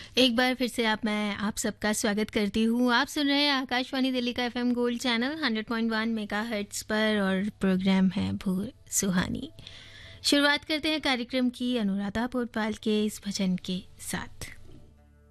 एक बार फिर से मैं आप सबका स्वागत करती हूँ। आप सुन रहे हैं आकाशवाणी दिल्ली का एफएम गोल्ड चैनल 100.1 मेगाहर्ट्ज़ पर और प्रोग्राम है भूर सुहानी। शुरुआत करते हैं कार्यक्रम की अनुराधा पोटवाल के इस भजन के साथ।